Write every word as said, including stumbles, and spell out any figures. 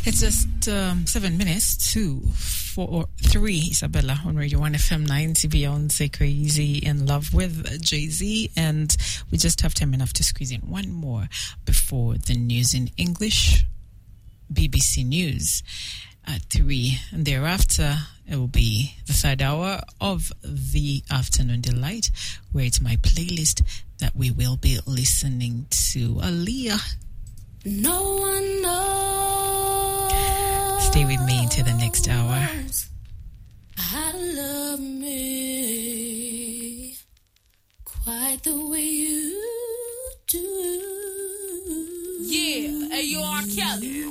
It's just um, seven minutes to four or three, Isabella, on Radio one F M ninety. Beyonce Crazy in Love with Jay-Z. And we just have time enough to squeeze in one more before the news in English, B B C News at three. And thereafter, it will be the third hour of the Afternoon Delight, where it's my playlist that we will be listening to. Aaliyah. No one knows. Stay with me into the next hour. How to love me quite the way you do. Yeah, hey, you R. Kelly.